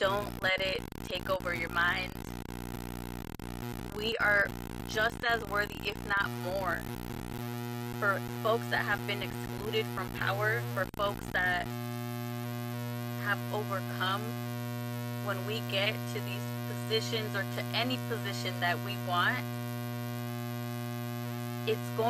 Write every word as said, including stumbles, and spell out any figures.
don't let it take over your mind. We are just as worthy, if not more. For folks that have been excluded from power, for folks that have overcome, when we get to these positions or to any position that we want, it's going